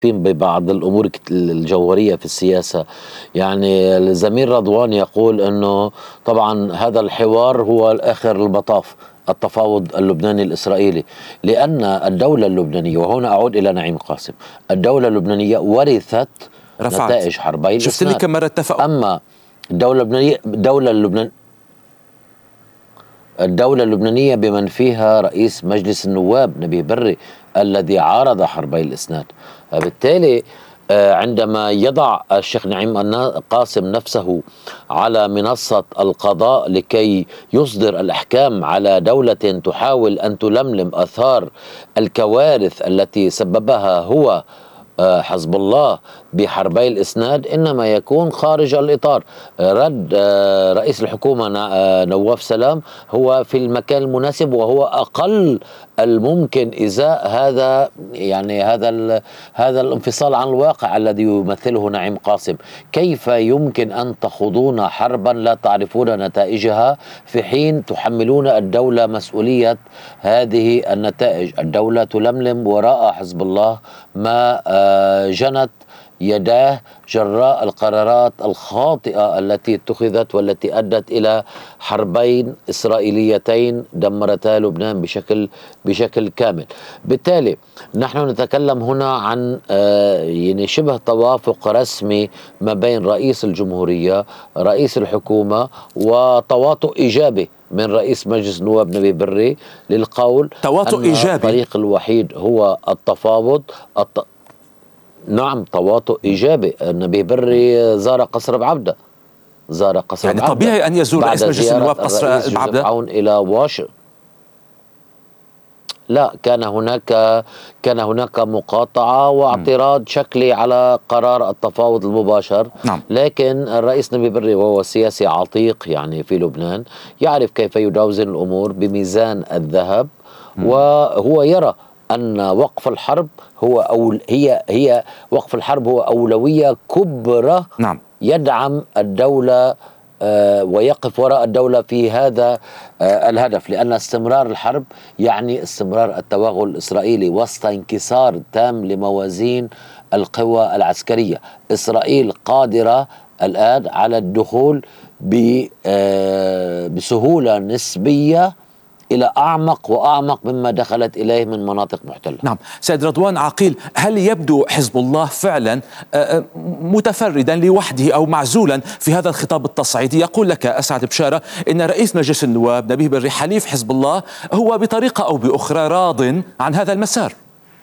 ببعض الأمور الجوهرية في السياسة. يعني الزميل رضوان يقول أنه طبعا هذا الحوار هو آخر المطاف، التفاوض اللبناني الإسرائيلي، لأن الدولة اللبنانية، وهنا أعود إلى نعيم قاسم، الدولة اللبنانية ورثت رفعت نتائج حربي شفت لي الإسناد. كم مرة اتفقوا. أما الدولة اللبنانية بمن فيها رئيس مجلس النواب نبيه بري الذي عارض حربي الإسناد. بالتالي عندما يضع الشيخ نعيم قاسم نفسه على منصة القضاء لكي يصدر الأحكام على دولة تحاول أن تلملم آثار الكوارث التي سببها هو حزب الله بحربي الإسناد، إنما يكون خارج الإطار. رد رئيس الحكومة نواف سلام هو في المكان المناسب، وهو أقل الممكن إزاء هذا، يعني هذا الانفصال عن الواقع الذي يمثله نعيم قاسم. كيف يمكن أن تخوضون حربا لا تعرفون نتائجها في حين تحملون الدولة مسؤولية هذه النتائج؟ الدولة تلملم وراء حزب الله ما جنت يداه جراء القرارات الخاطئة التي اتخذت والتي أدت إلى حربين إسرائيليتين دمرتا لبنان بشكل كامل. بالتالي نحن نتكلم هنا عن يعني شبه توافق رسمي ما بين رئيس الجمهورية، رئيس الحكومة، وتواطؤ إيجابي من رئيس مجلس النواب نبيه بري للقول تواطؤ إيجابي. الطريق الوحيد هو التفاوض. نعم، تواطؤ إيجابي. نبيه بري زار قصر بعبدة، يعني طبيعي أن يزور رئيس مجلس النواب قصر بعبدة إلى واشنطن. لا، كان هناك مقاطعة واعتراض شكلي على قرار التفاوض المباشر. نعم. لكن الرئيس نبيه بري وهو سياسي عتيق يعني في لبنان يعرف كيف يجاوزن الأمور بميزان الذهب، وهو يرى أن وقف الحرب هي وقف الحرب هو أولوية كبرى. نعم. يدعم الدولة ويقف وراء الدولة في هذا الهدف، لأن استمرار الحرب يعني استمرار التوغل الإسرائيلي وسط انكسار تام لموازين القوى العسكرية. إسرائيل قادرة الآن على الدخول بسهولة نسبية إلى أعمق وأعمق مما دخلت إليه من مناطق محتلة. نعم. سيد رضوان عقيل، هل يبدو حزب الله فعلا متفردا لوحده أو معزولا في هذا الخطاب التصعيدي؟ يقول لك أسعد بشارة إن رئيس مجلس النواب نبيه بري حليف حزب الله هو بطريقة أو بأخرى راض عن هذا المسار.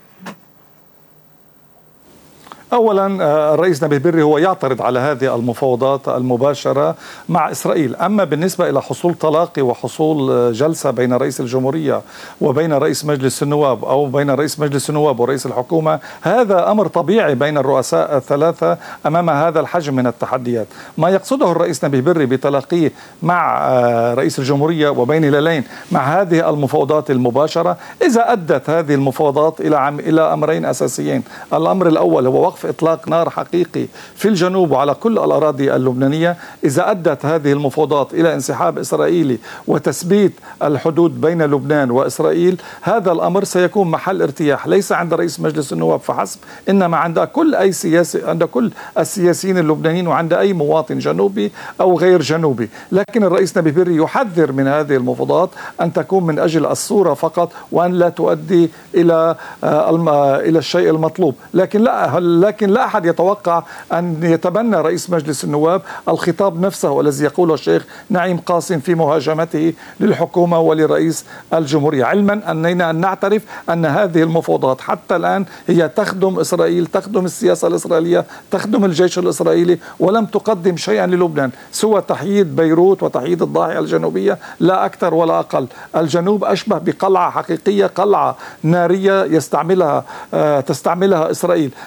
أولا الرئيس نبيه بري هو يعترض على هذه المفاوضات المباشرة مع إسرائيل. أما بالنسبة إلى حصول تلاقي وحصول جلسة بين رئيس الجمهورية وبين رئيس مجلس النواب أو بين رئيس مجلس النواب ورئيس الحكومة، هذا أمر طبيعي بين الرؤساء الثلاثة أمام هذا الحجم من التحديات. ما يقصده الرئيس نبيه بري بتلاقيه مع رئيس الجمهورية وبين هلالين مع هذه المفاوضات المباشرة، إذا أدت هذه المفاوضات إلى أمرين أساسيين. الأمر الأول هو وقف إطلاق نار حقيقي في الجنوب وعلى كل الأراضي اللبنانية. إذا أدت هذه المفاوضات إلى انسحاب إسرائيلي وتثبيت الحدود بين لبنان وإسرائيل، هذا الأمر سيكون محل ارتياح ليس عند رئيس مجلس النواب فحسب، إنما عند كل السياسيين اللبنانيين وعند أي مواطن جنوبي أو غير جنوبي. لكن الرئيس نبيه بري يحذر من هذه المفاوضات أن تكون من أجل الصورة فقط وأن لا تؤدي إلى الشيء المطلوب. لكن لا أحد يتوقع أن يتبنى رئيس مجلس النواب الخطاب نفسه الذي يقوله الشيخ نعيم قاسم في مهاجمته للحكومة ولرئيس الجمهورية، علما أننا نعترف أن هذه المفاوضات حتى الآن هي تخدم إسرائيل، تخدم السياسة الإسرائيلية، تخدم الجيش الإسرائيلي، ولم تقدم شيئا للبنان سوى تحييد بيروت وتحييد الضاحية الجنوبية، لا أكثر ولا أقل. الجنوب أشبه بقلعة حقيقية، قلعة نارية تستعملها إسرائيل. أما بالنسبة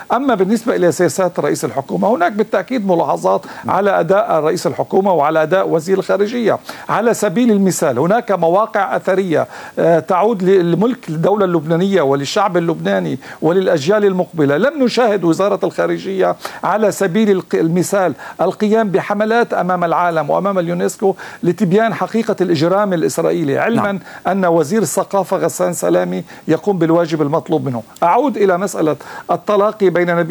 بالنسبة إلى سياسات رئيس الحكومة هناك بالتأكيد ملاحظات على أداء رئيس الحكومة وعلى أداء وزير الخارجية. على سبيل المثال هناك مواقع أثرية تعود لملك الدولة اللبنانية وللشعب اللبناني وللأجيال المقبلة. لم نشاهد وزارة الخارجية على سبيل المثال القيام بحملات أمام العالم وأمام اليونسكو لتبيان حقيقة الإجرام الإسرائيلي، علما أن وزير الثقافة غسان سلامي يقوم بالواجب المطلوب منه. أعود إلى مسألة التلاقي بين